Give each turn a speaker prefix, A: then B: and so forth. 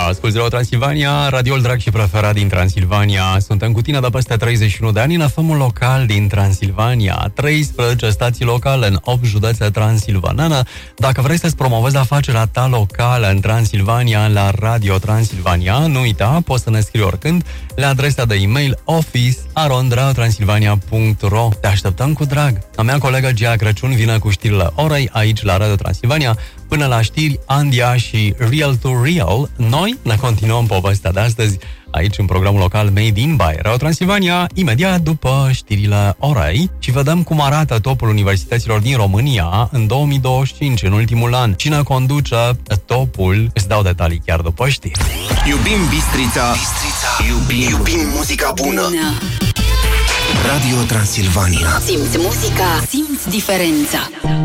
A: Asculți Radio Transilvania, radioul drag și preferat din Transilvania. Suntem cu tine de peste 31 de ani în FM-ul local din Transilvania. 13 stații locale în 8 județe transilvanene. Dacă vrei să-ți promovezi afacerea ta locală în Transilvania la Radio Transilvania, nu uita, poți să ne scrii oricând la adresa de e-mail office@radiotransilvania.ro. Te așteptăm cu drag. A mea colegă Gia Crăciun vine cu știrile orei aici la Radio Transilvania. Până la știri, Andia și Real to Real, noi ne continuăm povestea de astăzi aici în programul local Made in by Radio Transilvania, imediat după știrile orei, și vedem cum arată topul universităților din România în 2025, în ultimul an. Cine conduce topul? Îți dau detalii chiar după știri.
B: Iubim Bistrița, iubim muzica bună. Radio Transilvania.
C: Simți muzica, simți diferența.